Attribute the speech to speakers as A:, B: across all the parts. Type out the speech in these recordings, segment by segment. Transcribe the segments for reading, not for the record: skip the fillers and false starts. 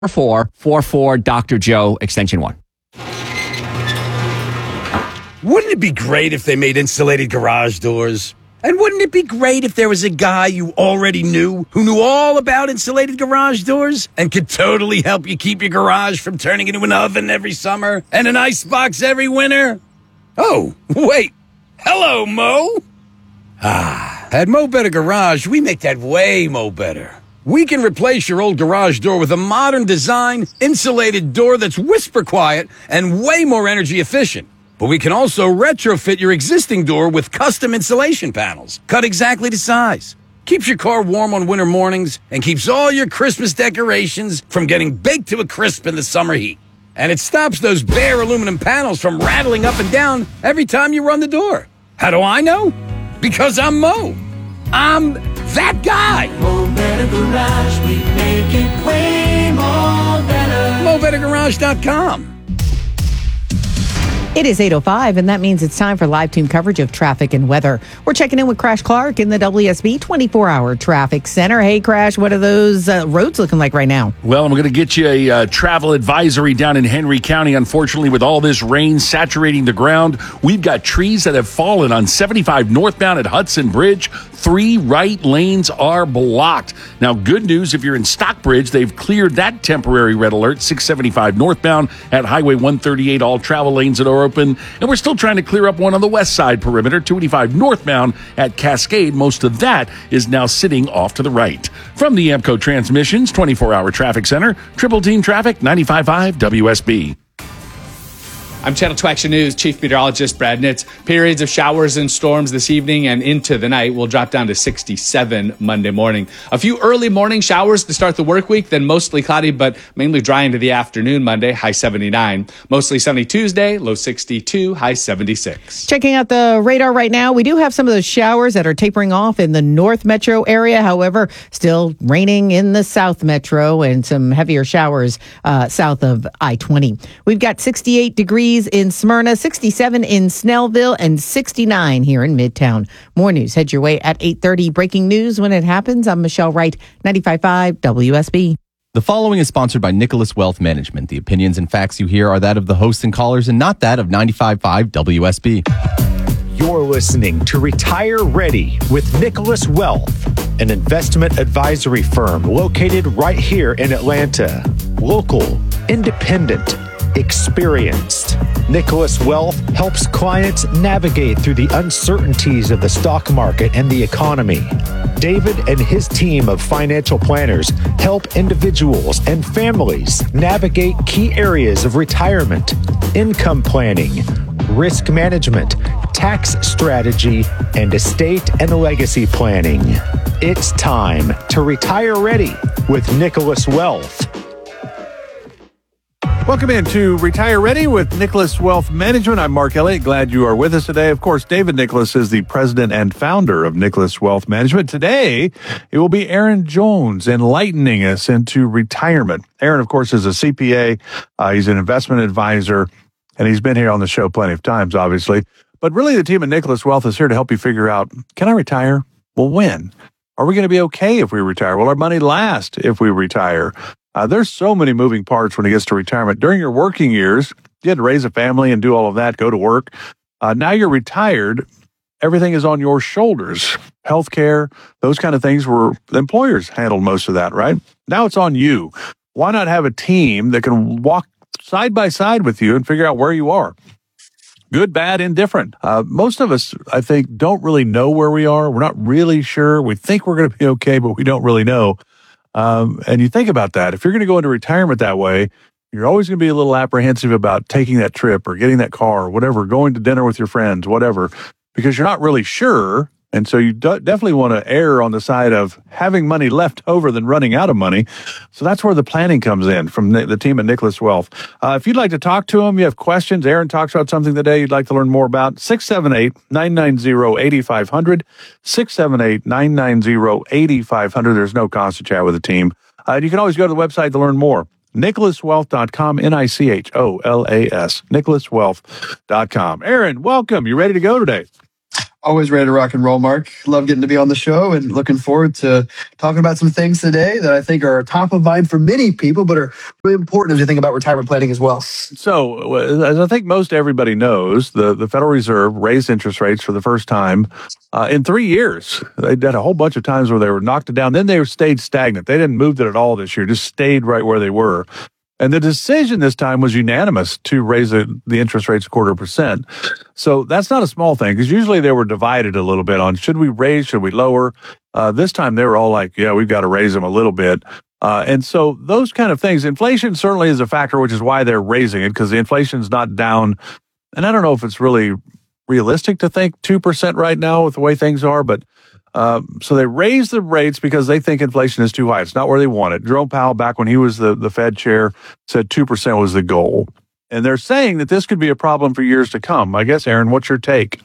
A: 4444 Dr. Joe, extension 1.
B: Wouldn't it be great if they made insulated garage doors? And wouldn't it be great if there was a guy you already knew who knew all about insulated garage doors and could totally help you keep your garage from turning into an oven every summer and an icebox every winter? Oh, wait. Hello, Mo. At Mo Better Garage, we make that way Mo Better. We can replace your old garage door with a modern design, insulated door that's whisper quiet and way more energy efficient. But we can also retrofit your existing door with custom insulation panels, cut exactly to size. Keeps your car warm on winter mornings and keeps all your Christmas decorations from getting baked to a crisp in the summer heat. And it stops those bare aluminum panels from rattling up and down every time you run the door. How do I know? Because I'm Mo. I'm that guy.
C: Mo Better Garage, we make it way more better.
B: MoBetterGarage.com.
D: It is 8:05, and that means it's time for live team coverage of traffic and weather. We're checking in with Crash Clark in the WSB 24-hour traffic center. Hey, Crash, what are those roads looking like right now?
E: Well, I'm going to get you a travel advisory down in Henry County. Unfortunately, with all this rain saturating the ground, we've got trees that have fallen on 75 northbound at Hudson Bridge. 3 right lanes are blocked. Now, good news, if you're in Stockbridge, they've cleared that temporary red alert. 675 northbound at Highway 138, all travel lanes that are open. And we're still trying to clear up one on the west side perimeter, 285 northbound at Cascade. Most of that is now sitting off to the right. From the Amco Transmissions 24-hour traffic center, Triple Team Traffic, 95.5 WSB.
F: I'm Channel 2 Action News Chief Meteorologist Brad Nitz. Periods of showers and storms this evening and into the night will drop down to 67 Monday morning. A few early morning showers to start the work week, then mostly cloudy, but mainly dry into the afternoon Monday, high 79. Mostly sunny Tuesday, low 62, high 76.
D: Checking out the radar right now, we do have some of those showers that are tapering off in the North Metro area. However, still raining in the South Metro and some heavier showers south of I-20. We've got 68 degrees in Smyrna, 67 in Snellville, and 69 here in Midtown. More news, head your way at 8:30. Breaking news when it happens. I'm Michelle Wright, 95.5 WSB.
G: The following is sponsored by Nicholas Wealth Management. The opinions and facts you hear are that of the hosts and callers and not that of 95.5 WSB.
H: You're listening to Retire Ready with Nicholas Wealth, an investment advisory firm located right here in Atlanta. Local, independent, experienced. Nicholas Wealth helps clients navigate through the uncertainties of the stock market and the economy. David and his team of financial planners help individuals and families navigate key areas of retirement, income planning, risk management, tax strategy, and estate and legacy planning. It's time to retire ready with Nicholas Wealth.
I: Welcome into Retire Ready with Nicholas Wealth Management. I'm Mark Elliott. Glad you are with us today. Of course, David Nicholas is the president and founder of Nicholas Wealth Management. Today, it will be Aaron Jones enlightening us into retirement. Aaron, of course, is a CPA. He's an investment advisor, and he's been here on the show plenty of times, obviously. But really, the team at Nicholas Wealth is here to help you figure out, can I retire? Well, when? Are we going to be okay if we retire? Will our money last if we retire? There's so many moving parts when it gets to retirement. During your working years, you had to raise a family and do all of that, go to work. Now you're retired. Everything is on your shoulders. Healthcare, those kind of things were the employers handled most of that, right? Now it's on you. Why not have a team that can walk side by side with you and figure out where you are? Good, bad, indifferent. Most of us, I think, don't really know where we are. We're not really sure. We think we're going to be okay, but we don't really know. And you think about that. If you're going to go into retirement that way, you're always going to be a little apprehensive about taking that trip or getting that car or whatever, going to dinner with your friends, whatever, because you're not really sure. And so you definitely want to err on the side of having money left over than running out of money. So that's where the planning comes in from the team at Nicholas Wealth. If you'd like to talk to them, you have questions, Aaron talks about something today you'd like to learn more about, 678-990-8500, 678-990-8500. There's no cost to chat with the team. You can always go to the website to learn more. NicholasWealth.com, NICHOLAS, NicholasWealth.com. Aaron, welcome. You ready to go today?
J: Always ready to rock and roll, Mark. Love getting to be on the show and looking forward to talking about some things today that I think are top of mind for many people, but are really important as you think about retirement planning as well.
I: So, as I think most everybody knows, the Federal Reserve raised interest rates for the first time in 3 years. They did a whole bunch of times where they were knocked it down. Then they stayed stagnant. They didn't move it at all this year, just stayed right where they were. And the decision this time was unanimous to raise the interest rates 0.25%. So that's not a small thing, because usually they were divided a little bit on should we raise, should we lower. This time they were all like, yeah, we've got to raise them a little bit. And so those kind of things, inflation certainly is a factor, which is why they're raising it, because the inflation's not down. And I don't know if it's really realistic to think 2% right now with the way things are, but so they raised the rates because they think inflation is too high. It's not where they want it. Jerome Powell, back when he was the Fed chair, said 2% was the goal. And they're saying that this could be a problem for years to come. I guess, Aaron, what's your take?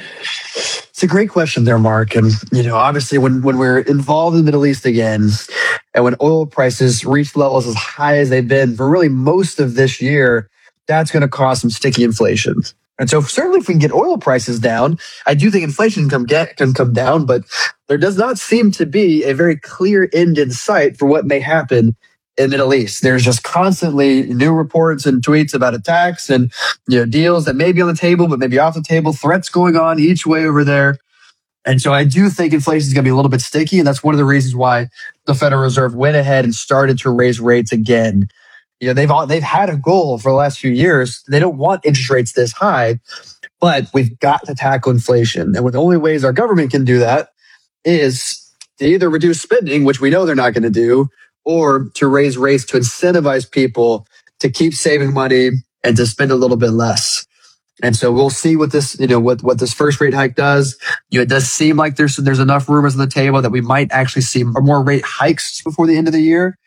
J: It's a great question there, Mark. And, obviously when we're involved in the Middle East again, and when oil prices reach levels as high as they've been for really most of this year, that's going to cause some sticky inflation. And so certainly if we can get oil prices down, I do think inflation can come down, but there does not seem to be a very clear end in sight for what may happen in the Middle East. There's just constantly new reports and tweets about attacks and deals that may be on the table, but maybe off the table, threats going on each way over there. And so I do think inflation is going to be a little bit sticky, and that's one of the reasons why the Federal Reserve went ahead and started to raise rates again. They've had a goal for the last few years. They don't want interest rates this high, but we've got to tackle inflation. And one of the only ways our government can do that is to either reduce spending, which we know they're not going to do, or to raise rates to incentivize people to keep saving money and to spend a little bit less. And so we'll see what this, what this first rate hike does. It does seem like there's enough rumors on the table that we might actually see more rate hikes before the end of the year.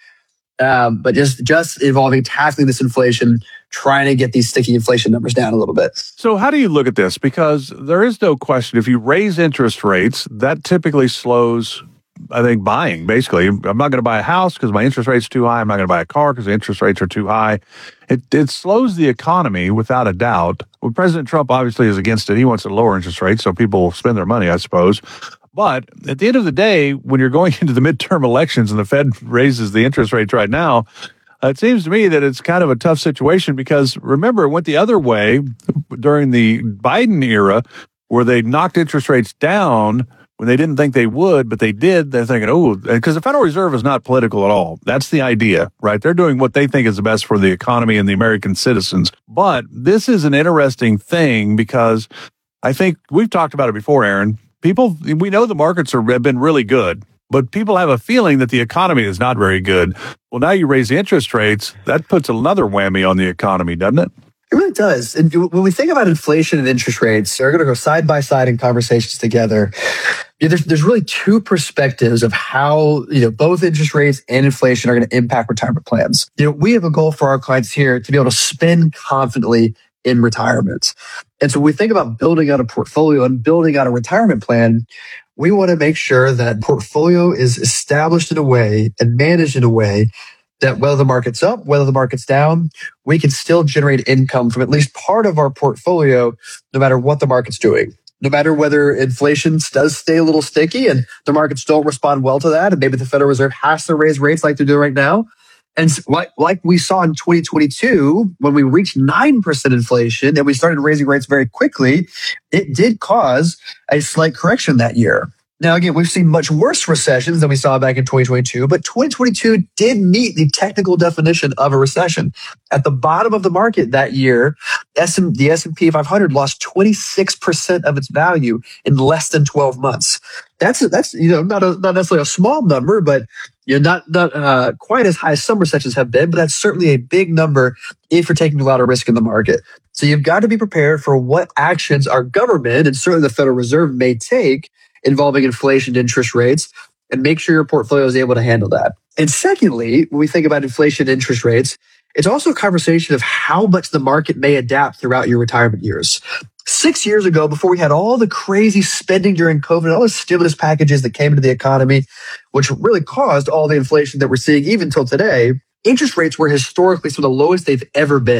J: But just involving tackling this inflation, trying to get these sticky inflation numbers down a little bit.
I: So how do you look at this? Because there is no question, if you raise interest rates, that typically slows, I think, buying. Basically, I'm not going to buy a house because my interest rate's too high. I'm not going to buy a car because the interest rates are too high. It slows the economy without a doubt. Well, President Trump obviously is against it. He wants to lower interest rates so people will spend their money, I suppose. But at the end of the day, when you're going into the midterm elections and the Fed raises the interest rates right now, it seems to me that it's kind of a tough situation, because remember, it went the other way during the Biden era where they knocked interest rates down when they didn't think they would, but they did. They're thinking, because the Federal Reserve is not political at all. That's the idea, right? They're doing what they think is the best for the economy and the American citizens. But this is an interesting thing, because I think we've talked about it before, Aaron. We know the markets have been really good, but people have a feeling that the economy is not very good. Well, now you raise the interest rates, that puts another whammy on the economy, doesn't it?
J: It really does. And when we think about inflation and interest rates, they're going to go side by side in conversations together. There's really two perspectives of how both interest rates and inflation are going to impact retirement plans. We have a goal for our clients here to be able to spend confidently in retirement. And so when we think about building out a portfolio and building out a retirement plan, we want to make sure that portfolio is established in a way and managed in a way that whether the market's up, whether the market's down, we can still generate income from at least part of our portfolio, no matter what the market's doing. No matter whether inflation does stay a little sticky and the markets don't respond well to that, and maybe the Federal Reserve has to raise rates like they're doing right now. And like we saw in 2022, when we reached 9% inflation and we started raising rates very quickly, it did cause a slight correction that year. Now, again, we've seen much worse recessions than we saw back in 2022, but 2022 did meet the technical definition of a recession. At the bottom of the market that year, the S&P 500 lost 26% of its value in less than 12 months. That's not necessarily a small number, but not quite as high as some recessions have been, but that's certainly a big number if you're taking a lot of risk in the market. So you've got to be prepared for what actions our government and certainly the Federal Reserve may take involving inflation, interest rates, and make sure your portfolio is able to handle that. And secondly, when we think about inflation, interest rates, it's also a conversation of how much the market may adapt throughout your retirement years. 6 years ago, before we had all the crazy spending during COVID, all the stimulus packages that came into the economy, which really caused all the inflation that we're seeing even till today, interest rates were historically some of the lowest they've ever been.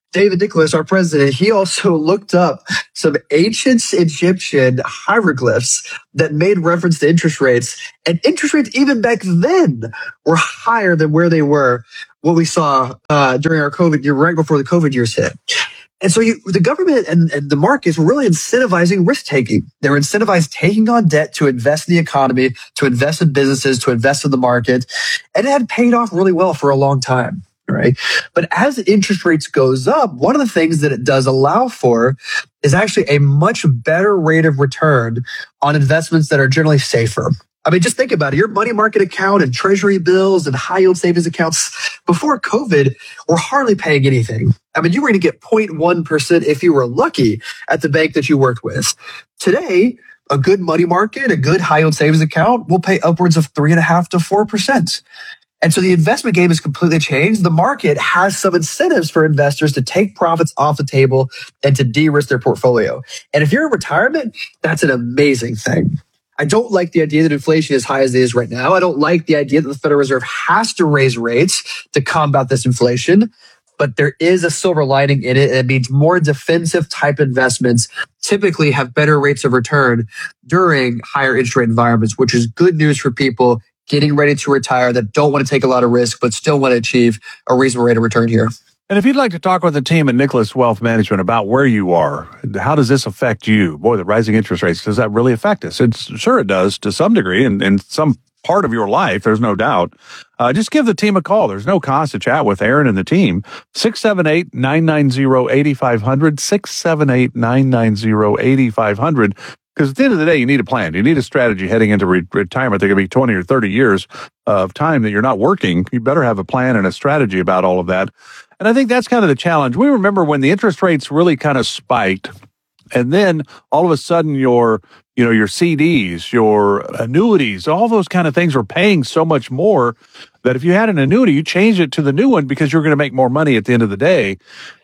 J: David Nicholas, our president, he also looked up some ancient Egyptian hieroglyphs that made reference to interest rates. And interest rates, even back then, were higher than where they were, what we saw during our COVID year, right before the COVID years hit. And so the government and the markets were really incentivizing risk taking. They were incentivized taking on debt to invest in the economy, to invest in businesses, to invest in the market. And it had paid off really well for a long time. Right. But as interest rates goes up, one of the things that it does allow for is actually a much better rate of return on investments that are generally safer. I mean, just think about it. Your money market account and treasury bills and high yield savings accounts before COVID were hardly paying anything. I mean, you were going to get 0.1% if you were lucky at the bank that you worked with. Today, a good money market, a good high yield savings account will pay upwards of 3.5% to 4%. And so the investment game has completely changed. The market has some incentives for investors to take profits off the table and to de-risk their portfolio. And if you're in retirement, that's an amazing thing. I don't like the idea that inflation is high as it is right now. I don't like the idea that the Federal Reserve has to raise rates to combat this inflation. But there is a silver lining in it. And it means more defensive type investments typically have better rates of return during higher interest rate environments, which is good news for people getting ready to retire that don't want to take a lot of risk, but still want to achieve a reasonable rate of return here.
I: And if you'd like to talk with the team at Nicholas Wealth Management about where you are, how does this affect you? Boy, the rising interest rates, does that really affect us? Sure it does to some degree, and in some part of your life, there's no doubt. Just give the team a call. There's no cost to chat with Aaron and the team. 678-990-8500, 678-990-8500. Because at the end of the day, you need a plan. You need a strategy heading into retirement. There could be 20 or 30 years of time that you're not working. You better have a plan and a strategy about all of that. And I think that's kind of the challenge. We remember when the interest rates really kind of spiked, and then all of a sudden your CDs, your annuities, all those kind of things were paying so much more that if you had an annuity, you change it to the new one because you're going to make more money at the end of the day.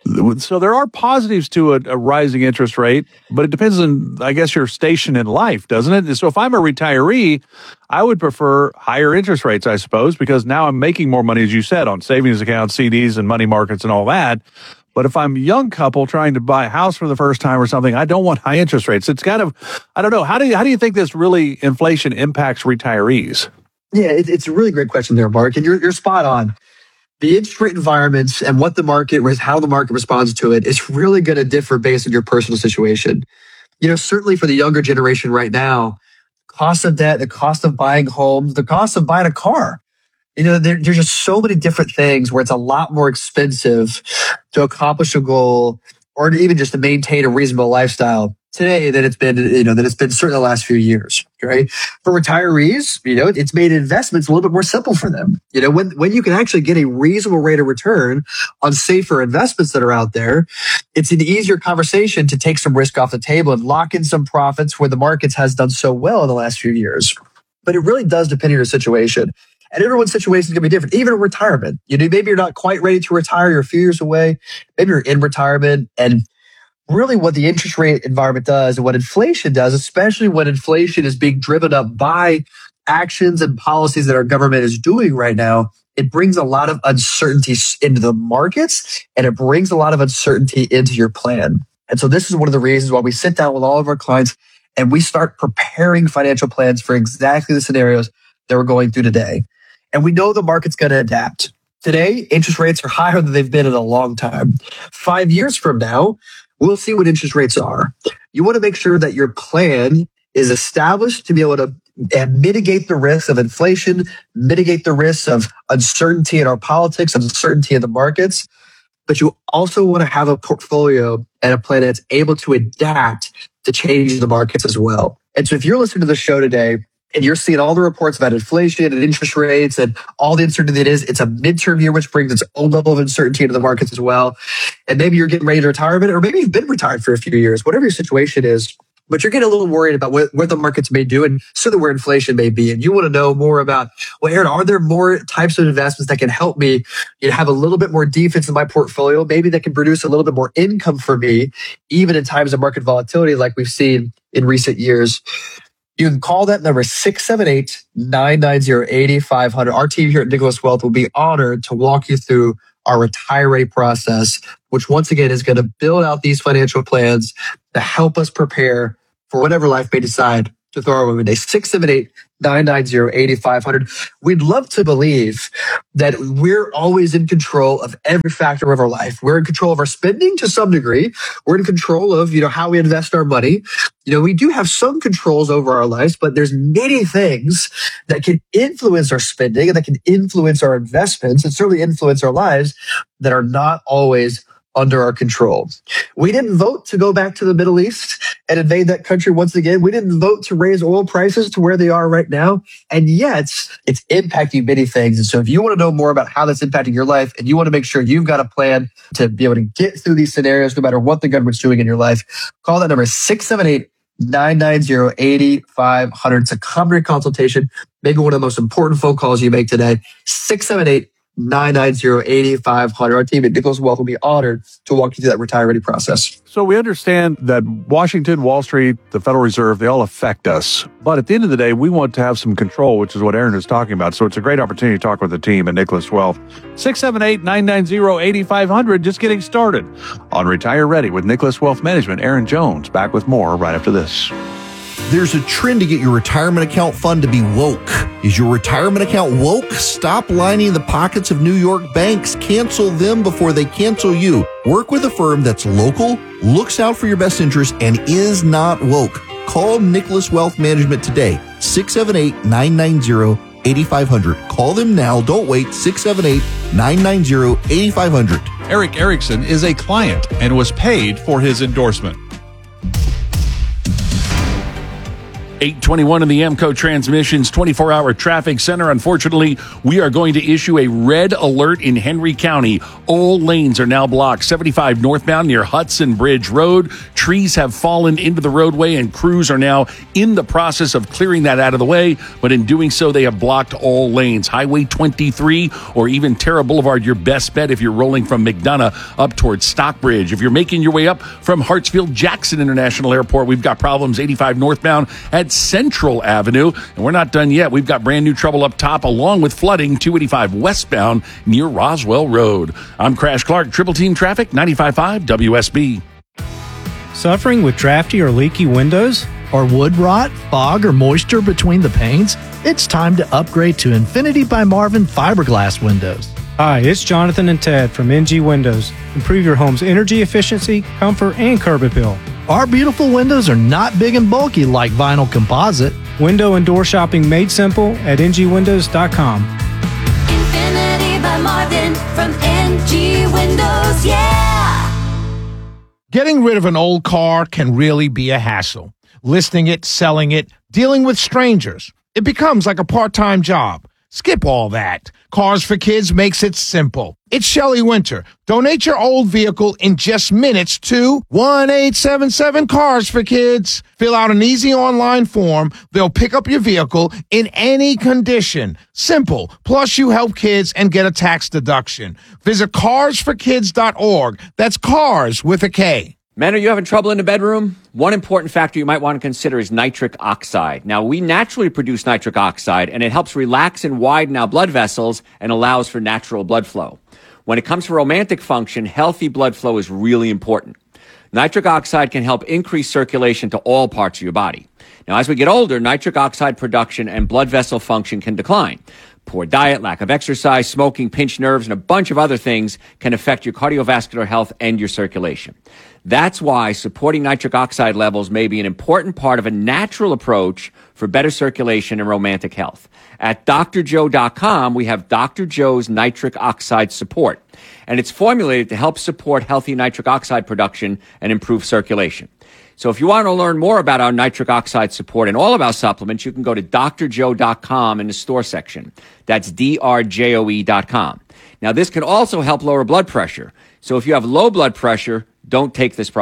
I: So there are positives to a rising interest rate, but it depends on, I guess, your station in life, doesn't it? So if I'm a retiree, I would prefer higher interest rates, I suppose, because now I'm making more money, as you said, on savings accounts, CDs, and money markets and all that. But if I'm a young couple trying to buy a house for the first time or something, I don't want high interest rates. It's kind of, I don't know. How do you think this really inflation impacts retirees?
J: Yeah, it's a really great question there, Mark. And you're spot on. The interest rate environments and what the market, how the market responds to it is really going to differ based on your personal situation. Certainly for the younger generation right now, cost of debt, the cost of buying homes, the cost of buying a car. There's just so many different things where it's a lot more expensive to accomplish a goal or to even just to maintain a reasonable lifestyle today than it's been, certainly the last few years, right? For retirees, it's made investments a little bit more simple for them. When you can actually get a reasonable rate of return on safer investments that are out there, it's an easier conversation to take some risk off the table and lock in some profits where the markets has done so well in the last few years. But it really does depend on your situation. And everyone's situation is going to be different, even in retirement. Maybe you're not quite ready to retire, you're a few years away. Maybe you're in retirement. And really what the interest rate environment does and what inflation does, especially when inflation is being driven up by actions and policies that our government is doing right now, it brings a lot of uncertainty into the markets and it brings a lot of uncertainty into your plan. And so this is one of the reasons why we sit down with all of our clients and we start preparing financial plans for exactly the scenarios that we're going through today. And we know the market's going to adapt. Today, interest rates are higher than they've been in a long time. 5 years from now, we'll see what interest rates are. You want to make sure that your plan is established to be able to mitigate the risks of inflation, mitigate the risks of uncertainty in our politics, uncertainty in the markets. But you also want to have a portfolio and a plan that's able to adapt to change the markets as well. And so if you're listening to the show today, and you're seeing all the reports about inflation and interest rates and all the uncertainty that is, it's a midterm year, which brings its own level of uncertainty into the markets as well. And maybe you're getting ready to retirement, or maybe you've been retired for a few years, whatever your situation is, but you're getting a little worried about what the markets may do and sort of where inflation may be. And you want to know more about, well, Aaron, are there more types of investments that can help me have a little bit more defense in my portfolio? Maybe that can produce a little bit more income for me, even in times of market volatility like we've seen in recent years. You can call that number 678-990-8500. Our team here at Nicholas Wealth will be honored to walk you through our Retire Ready process, which once again is going to build out these financial plans to help us prepare for whatever life may decide to throw our way today. 678-990-8500. We'd love to believe that we're always in control of every factor of our life. We're in control of our spending to some degree. We're in control of, how we invest our money. We do have some controls over our lives, but there's many things that can influence our spending and that can influence our investments and certainly influence our lives that are not always under our control. We didn't vote to go back to the Middle East and invade that country once again. We didn't vote to raise oil prices to where they are right now. And yet it's impacting many things. And so if you want to know more about how that's impacting your life and you want to make sure you've got a plan to be able to get through these scenarios, no matter what the government's doing in your life, call that number 678-990-8500. It's a complimentary consultation, maybe one of the most important phone calls you make today. 678-990-8500. Our team at Nicholas Wealth will be honored to walk you through that Retire Ready process.
I: So we understand that Washington, Wall Street, the Federal Reserve, they all affect us. But at the end of the day, we want to have some control, which is what Aaron is talking about. So it's a great opportunity to talk with the team at Nicholas Wealth. 678-990-8500. Just getting started on Retire Ready with Nicholas Wealth Management. Aaron Jones back with more right after this.
K: There's a trend to get your retirement account fund to be woke. Is your retirement account woke? Stop lining the pockets of New York banks. Cancel them before they cancel you. Work with a firm that's local, looks out for your best interests, and is not woke. Call Nicholas Wealth Management today. 678-990-8500. Call them now. Don't wait. 678-990-8500.
I: Eric Erickson is a client and was paid for his endorsement.
E: 821 in the AMCO Transmissions 24-hour traffic center. Unfortunately, we are going to issue a red alert in Henry County. All lanes are now blocked. 75 northbound near Hudson Bridge Road. Trees have fallen into the roadway and crews are now in the process of clearing that out of the way. But in doing so, they have blocked all lanes. Highway 23 or even Terra Boulevard, your best bet if you're rolling from McDonough up towards Stockbridge. If you're making your way up from Hartsfield-Jackson International Airport, we've got problems 85 northbound at Central Avenue, and we're not done yet. We've got brand new trouble up top along with flooding 285 westbound near Roswell Road. I'm Crash Clark, Triple Team Traffic, 95.5 WSB.
L: Suffering with drafty or leaky windows? Or wood rot, fog, or moisture between the panes? It's time to upgrade to Infinity by Marvin fiberglass windows.
M: Hi, it's Jonathan and Ted from NG Windows. Improve your home's energy efficiency, comfort, and curb appeal.
L: Our beautiful windows are not big and bulky like vinyl composite.
M: Window and door shopping made simple at ngwindows.com.
C: Infinity by Marvin from NG Windows, yeah!
N: Getting rid of an old car can really be a hassle. Listing it, selling it, dealing with strangers. It becomes like a part-time job. Skip all that. Cars for Kids makes it simple. It's Shelley Winter. Donate your old vehicle in just minutes to 1-877-CARS-FOR-KIDS. Fill out an easy online form. They'll pick up your vehicle in any condition. Simple. Plus, you help kids and get a tax deduction. Visit carsforkids.org. That's cars with a K.
A: Men, are you having trouble in the bedroom? One important factor you might want to consider is nitric oxide. Now, we naturally produce nitric oxide, and it helps relax and widen our blood vessels and allows for natural blood flow. When it comes to romantic function, healthy blood flow is really important. Nitric oxide can help increase circulation to all parts of your body. Now, as we get older, nitric oxide production and blood vessel function can decline. Poor diet, lack of exercise, smoking, pinched nerves, and a bunch of other things can affect your cardiovascular health and your circulation. That's why supporting nitric oxide levels may be an important part of a natural approach for better circulation and romantic health. At drjoe.com, we have Dr. Joe's Nitric Oxide Support, and it's formulated to help support healthy nitric oxide production and improve circulation. So if you want to learn more about our nitric oxide support and all of our supplements, you can go to drjoe.com in the store section. That's drjoe.com. Now, this can also help lower blood pressure. So if you have low blood pressure, don't take this product.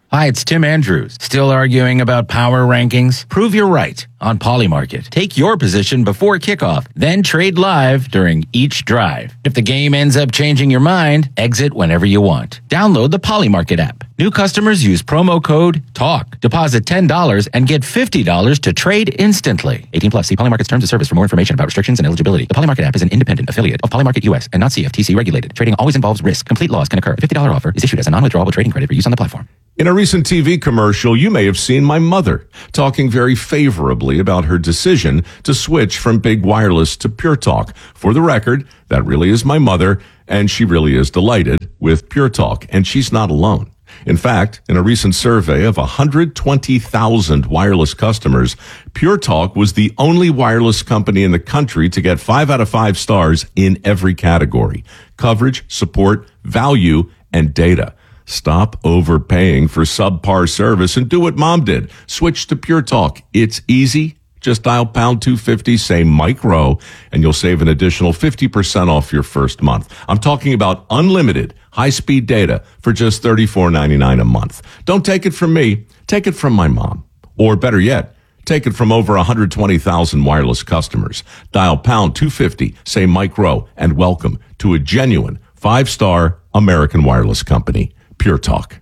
O: Hi, it's Tim Andrews. Still arguing about power rankings? Prove you're right on Polymarket. Take your position before kickoff, then trade live during each drive. If the game ends up changing your mind, exit whenever you want. Download the Polymarket app. New customers use promo code TALK. Deposit $10 and get $50 to trade instantly. 18 plus. See Polymarket's terms of service for more information about restrictions and eligibility. The Polymarket app is an independent affiliate of Polymarket US and not CFTC regulated. Trading always involves risk. Complete loss can occur. A $50 offer is issued as a non-withdrawable trading credit for use on the platform.
P: In a recent TV commercial, you may have seen my mother talking very favorably about her decision to switch from Big Wireless to Pure Talk. For the record, that really is my mother, and she really is delighted with Pure Talk, and she's not alone. In fact, in a recent survey of 120,000 wireless customers, Pure Talk was the only wireless company in the country to get 5 out of 5 stars in every category: coverage, support, value, and data. Stop overpaying for subpar service and do what Mom did. Switch to Pure Talk. It's easy. Just dial pound 250, say Mike Rowe, and you'll save an additional 50% off your first month. I'm talking about unlimited high-speed data for just $34.99 a month. Don't take it from me. Take it from my mom. Or better yet, take it from over 120,000 wireless customers. Dial pound 250, say Mike Rowe, and welcome to a genuine 5-star American wireless company. Pure Talk.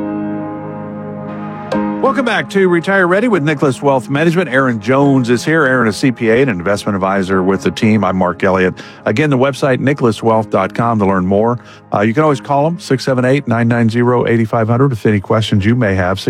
I: Welcome back to Retire Ready with Nicholas Wealth Management. Aaron Jones is here. Aaron, a CPA and an investment advisor with the team. I'm Mark Elliott. Again, the website, nicholaswealth.com to learn more. You can always call them, 678-990-8500 with any questions you may have,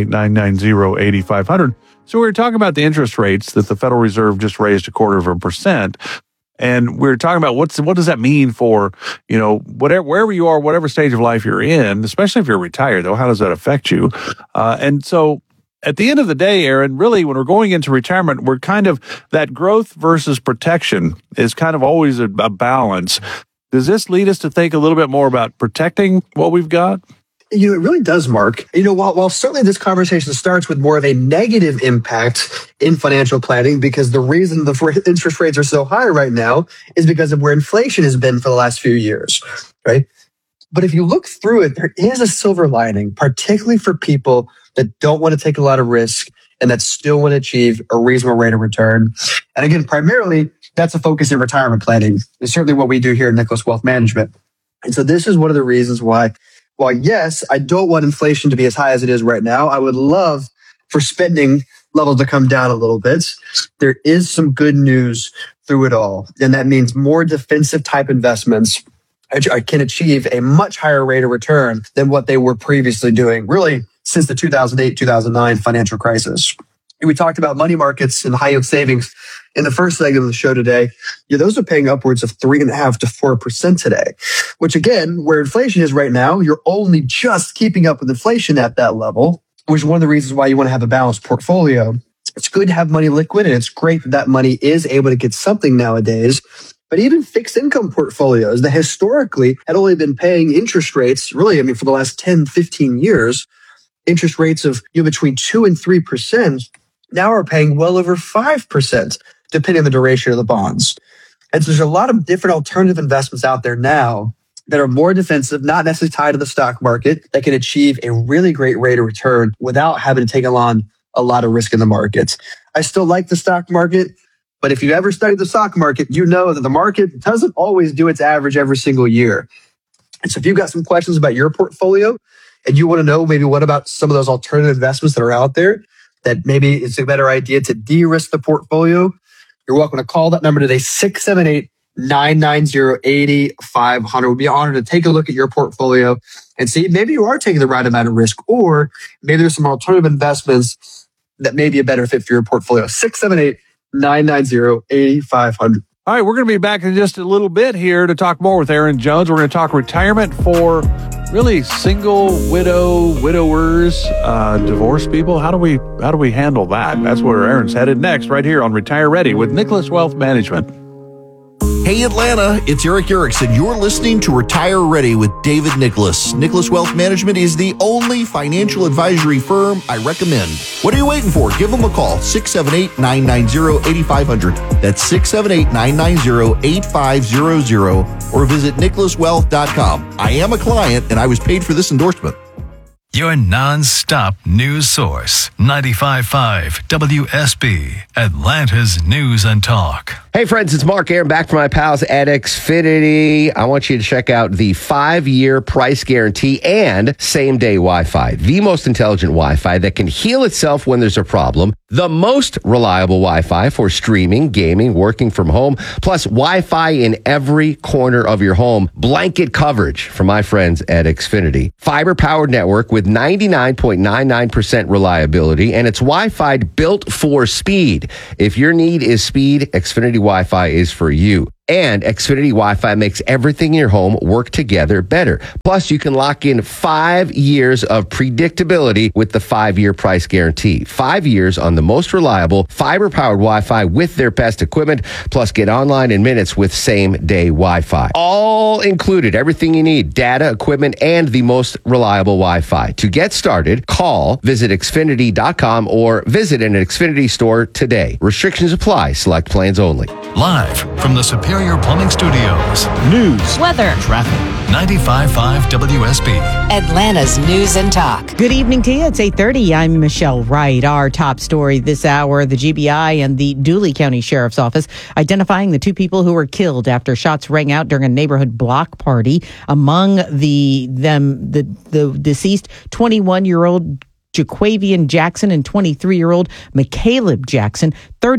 I: 678-990-8500. So we were talking about the interest rates that the Federal Reserve just raised 0.25%. And we're talking about what does that mean for, wherever you are, whatever stage of life you're in, especially if you're retired, though, how does that affect you? And so at the end of the day, Aaron, really, when we're going into retirement, we're kind of that growth versus protection is kind of always a balance. Does this lead us to think a little bit more about protecting what we've got?
J: It really does, Mark. While certainly this conversation starts with more of a negative impact in financial planning, because the reason the interest rates are so high right now is because of where inflation has been for the last few years, right? But if you look through it, there is a silver lining, particularly for people that don't want to take a lot of risk and that still want to achieve a reasonable rate of return. And again, primarily, that's a focus in retirement planning. It's certainly what we do here at Nicholas Wealth Management. And so this is one of the reasons why, while yes, I don't want inflation to be as high as it is right now, I would love for spending levels to come down a little bit. There is some good news through it all. And that means more defensive type investments can achieve a much higher rate of return than what they were previously doing, really since the 2008-2009 financial crisis. We talked about money markets and high yield savings in the first segment of the show today. Those are paying upwards of 3.5% to 4% today, which again, where inflation is right now, you're only just keeping up with inflation at that level, which is one of the reasons why you want to have a balanced portfolio. It's good to have money liquid, and it's great that money is able to get something nowadays. But even fixed income portfolios that historically had only been paying interest rates, really, for the last 10, 15 years, interest rates of between 2 and 3%, now are paying well over 5%, depending on the duration of the bonds. And so there's a lot of different alternative investments out there now that are more defensive, not necessarily tied to the stock market, that can achieve a really great rate of return without having to take on a lot of risk in the markets. I still like the stock market, but if you ever studied the stock market, you know that the market doesn't always do its average every single year. And so if you've got some questions about your portfolio and you want to know maybe what about some of those alternative investments that are out there, that maybe it's a better idea to de-risk the portfolio, you're welcome to call that number today, 678-990-8500. We'd be honored to take a look at your portfolio and see maybe you are taking the right amount of risk, or maybe there's some alternative investments that may be a better fit for your portfolio. 678-990-8500.
I: All right, we're going to be back in just a little bit here to talk more with Aaron Jones. We're going to talk retirement for really single, widowers, divorced people. How do we handle that? That's where Aaron's headed next, right here on Retire Ready with Nicholas Wealth Management.
K: Hey Atlanta, it's Eric Erickson. You're listening to Retire Ready with David Nicholas. Nicholas Wealth Management is the only financial advisory firm I recommend. What are you waiting for? Give them a call, 678-990-8500. That's 678-990-8500, or visit nicholaswealth.com. I am a client and I was paid for this endorsement.
Q: Your non-stop news source. 95.5 WSB, Atlanta's News and Talk.
R: Hey friends, it's Mark Aaron back from my pals at Xfinity. I want you to check out the 5-year price guarantee and same-day Wi-Fi. The most intelligent Wi-Fi that can heal itself when there's a problem. The most reliable Wi-Fi for streaming, gaming, working from home, plus Wi-Fi in every corner of your home. Blanket coverage from my friends at Xfinity. Fiber-powered network with 99.99% reliability, and it's Wi-Fi built for speed. If your need is speed, Xfinity Wi-Fi is for you. And Xfinity Wi-Fi makes everything in your home work together better. Plus, you can lock in 5 years of predictability with the 5-year price guarantee. 5 years on the most reliable fiber-powered Wi-Fi with their best equipment. Plus, get online in minutes with same-day Wi-Fi. All included, everything you need, data, equipment, and the most reliable Wi-Fi. To get started, visit Xfinity.com or visit an Xfinity store today. Restrictions apply. Select plans only.
Q: Live from the Superior Plumbing Studios.
S: News,
Q: weather, traffic. 95.5 WSB.
S: Atlanta's News and Talk.
D: Good evening to you. It's 8:30. I'm Michelle Wright. Our top story this hour, the GBI and the Dooley County Sheriff's Office identifying the 2 people who were killed after shots rang out during a neighborhood block party. Among the deceased 21-year-old Jaquavian Jackson and 23-year-old McCaleb Jackson.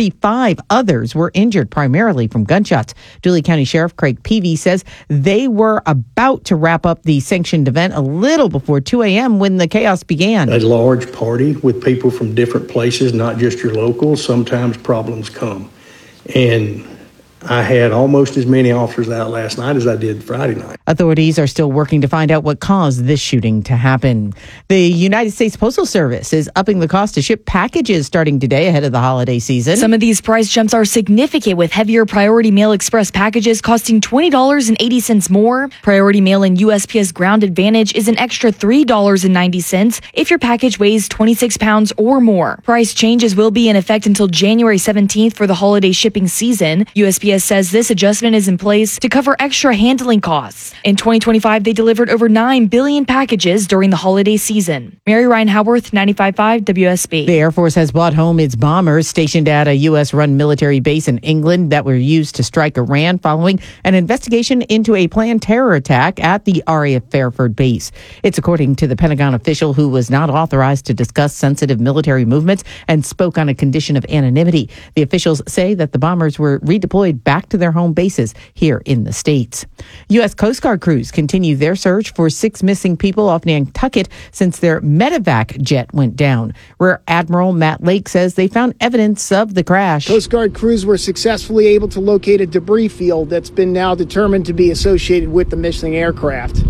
D: 35 others were injured primarily from gunshots. Dooley County Sheriff Craig Peavy says they were about to wrap up the sanctioned event a little before 2 a.m. when the chaos began.
T: A large party with people from different places, not just your locals. Sometimes problems come. And I had almost as many officers out last night as I did Friday night.
D: Authorities are still working to find out what caused this shooting to happen. The United States Postal Service is upping the cost to ship packages starting today ahead of the holiday season.
U: Some of these price jumps are significant, with heavier Priority Mail Express packages costing $20.80 more. Priority Mail and USPS Ground Advantage is an extra $3.90 if your package weighs 26 pounds or more. Price changes will be in effect until January 17th for the holiday shipping season. USPS says this adjustment is in place to cover extra handling costs. In 2025, they delivered over 9 billion packages during the holiday season. Mary Ryan Howarth, 95.5 WSB.
D: The Air Force has brought home its bombers stationed at a U.S.-run military base in England that were used to strike Iran following an investigation into a planned terror attack at the RAF Fairford base. It's according to the Pentagon official who was not authorized to discuss sensitive military movements and spoke on a condition of anonymity. The officials say that the bombers were redeployed back to their home bases here in the States. U.S. Coast Guard crews continue their search for 6 missing people off Nantucket since their medevac jet went down. Rear Admiral Matt Lake says they found evidence of the crash.
V: Coast Guard crews were successfully able to locate a debris field that's been now determined to be associated with the missing aircraft.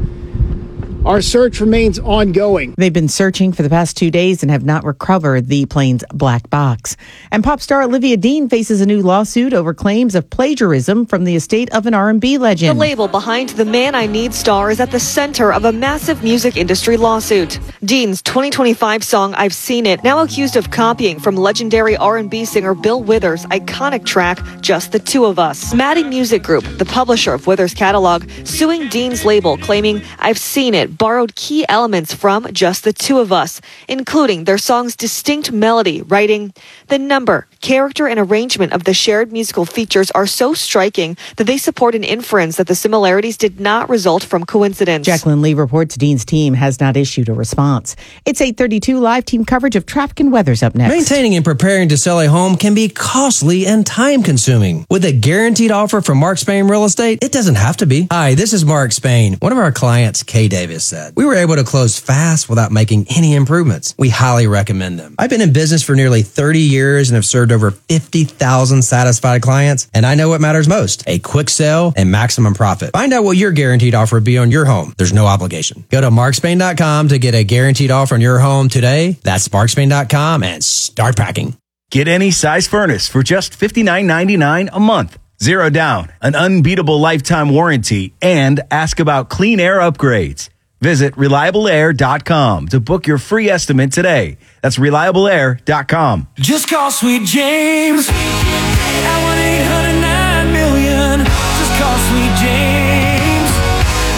V: Our search remains ongoing.
D: They've been searching for the past 2 days and have not recovered the plane's black box. And pop star Olivia Dean faces a new lawsuit over claims of plagiarism from the estate of an R&B legend.
W: The label behind the Man I Need star is at the center of a massive music industry lawsuit. Dean's 2025 song I've Seen It, now accused of copying from legendary R&B singer Bill Withers' iconic track Just the Two of Us. Maddie Music Group, the publisher of Withers' catalog, suing Dean's label, claiming I've Seen It borrowed key elements from Just the Two of Us, including their song's distinct melody, writing, "The number, character, and arrangement of the shared musical features are so striking that they support an inference that the similarities did not result from coincidence."
D: Jacqueline Lee reports Dean's team has not issued a response. It's 8:32. Live team coverage of traffic and weather's up next.
X: Maintaining and preparing to sell a home can be costly and time-consuming. With a guaranteed offer from Mark Spain Real Estate, it doesn't have to be. Hi, this is Mark Spain. One of our clients, Kay Davis, said, "We were able to close fast without making any improvements. We highly recommend them. I've been in business for nearly 30 years and have served over 50,000 satisfied clients, and I know what matters most, a quick sale and maximum profit. Find out what your guaranteed offer would be on your home. There's no obligation. Go to markspain.com to get a guaranteed offer on your home today. That's markspain.com and start packing."
Y: Get any size furnace for just $59.99 a month. 0 down, an unbeatable lifetime warranty, and ask about clean air upgrades. Visit ReliableAir.com to book your free estimate today. That's ReliableAir.com.
C: Just call Sweet James at 1-800-9-million. Just call Sweet James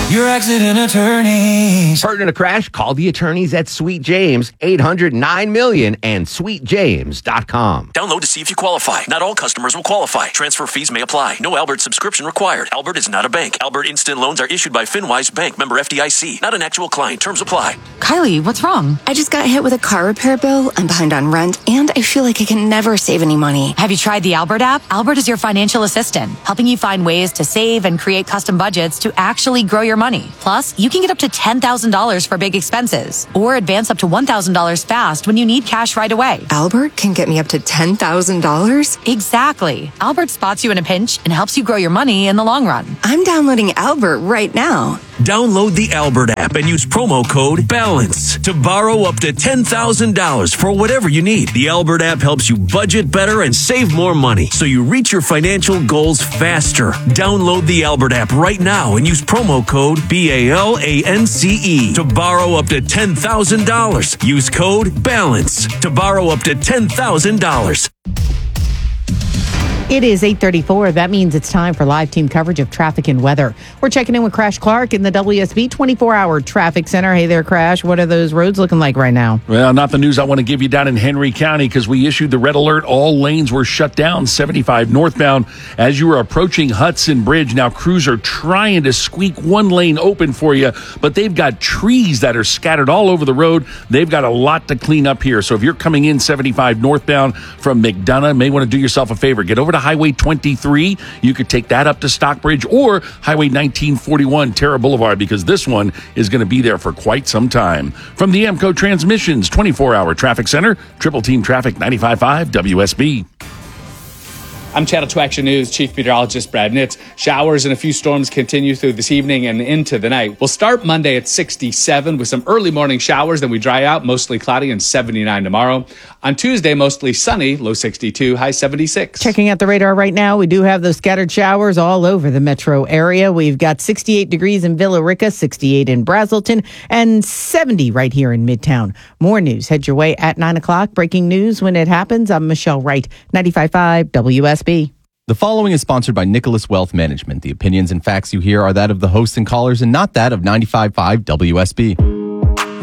C: Your accident attorneys.
R: Hurt in a crash? Call the attorneys at Sweet James, 800-9-MILLION, and sweetjames.com.
B: Download to see if you qualify. Not all customers will qualify. Transfer fees may apply. No Albert subscription required. Albert is not a bank. Albert Instant Loans are issued by FinWise Bank, member FDIC. Not an actual client. Terms apply.
E: Kylie, what's wrong? I just got hit with a car repair bill. I'm behind on rent, and I feel like I can never save any money.
S: Have you tried the Albert app? Albert is your financial assistant, helping you find ways to save and create custom budgets to actually grow your money. Plus, you can get up to $10,000 for big expenses or advance up to $1,000 fast when you need cash right away.
E: Albert can get me up to $10,000?
S: Exactly. Albert spots you in a pinch and helps you grow your money in the long run.
E: I'm downloading Albert right now.
F: Download the Albert app and use promo code BALANCE to borrow up to $10,000 for whatever you need. The Albert app helps you budget better and save more money so you reach your financial goals faster. Download the Albert app right now and use promo code BALANCE to borrow up to $10,000. Use code BALANCE to borrow up to $10,000.
D: It is 8:34. That means it's time for live team coverage of traffic and weather. We're checking in with Crash Clark in the WSB 24-hour traffic center. Hey there, Crash. What are those roads looking like right now?
G: Well, not the news I want to give you down in Henry County because we issued the red alert. All lanes were shut down, 75 northbound. As you were approaching Hudson Bridge, now crews are trying to squeak one lane open for you, but they've got trees that are scattered all over the road. They've got a lot to clean up here. So if you're coming in 75 northbound from McDonough, may want to do yourself a favor. Get over to Highway 23. You could take that up to Stockbridge or Highway 1941, Terra Boulevard, because this one is going to be there for quite some time. From the AMCO Transmissions 24-hour traffic center, Triple Team Traffic 95.5 WSB.
H: I'm Channel 2 Action News Chief Meteorologist Brad Nitz. Showers and a few storms continue through this evening and into the night. We'll start Monday at 67 with some early morning showers, then we dry out, mostly cloudy and 79 tomorrow. On Tuesday, mostly sunny, low 62, high 76.
D: Checking out the radar right now, we do have those scattered showers all over the metro area. We've got 68 degrees in Villa Rica, 68 in Brazelton, and 70 right here in Midtown. More news head your way at 9 o'clock. Breaking news when it happens. I'm Michelle Wright, 95.5 WSB.
Z: The following is sponsored by Nicholas Wealth Management. The opinions and facts you hear are that of the hosts and callers and not that of 95.5 WSB.